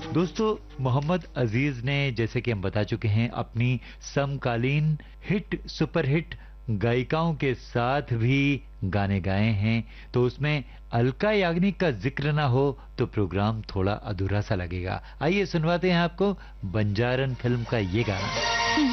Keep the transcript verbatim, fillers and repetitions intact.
दोस्तों, मोहम्मद अजीज ने, जैसे कि हम बता चुके हैं, अपनी समकालीन हिट सुपर हिट गायिकाओं के साथ भी गाने गाए हैं, तो उसमें अलका याग्निक का जिक्र ना हो तो प्रोग्राम थोड़ा अधूरा सा लगेगा। आइए सुनवाते हैं आपको बंजारन फिल्म का ये गाना।